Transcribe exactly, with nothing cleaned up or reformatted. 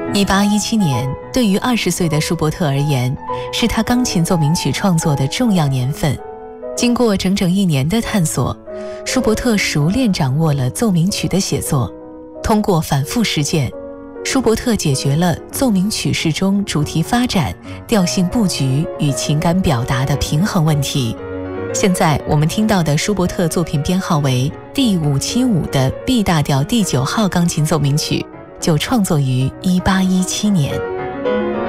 一八一七年对于二十岁的舒伯特而言，是他钢琴奏鸣曲创作的重要年份。经过整整一年的探索，舒伯特熟练掌握了奏鸣曲的写作。通过反复实践，舒伯特解决了奏鸣曲式中主题发展、调性布局与情感表达的平衡问题。现在我们听到的舒伯特作品编号为第五七五的 B 大调第九号钢琴奏鸣曲，就创作于一八一七年。